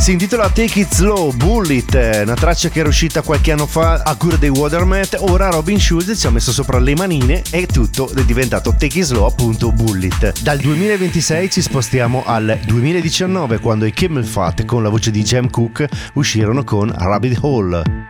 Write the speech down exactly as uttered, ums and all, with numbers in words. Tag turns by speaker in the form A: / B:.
A: Si intitola Take It Slow, Bullet, una traccia che era uscita qualche anno fa a cura dei Watermat. Ora Robin Schulz ci ha messo sopra le manine e tutto è diventato Take It Slow, appunto Bullet. Dal duemilaventisei ci spostiamo al duemiladiciannove, quando i Camel Fat con la voce di Jam Cooke uscirono con Rabbit Hole.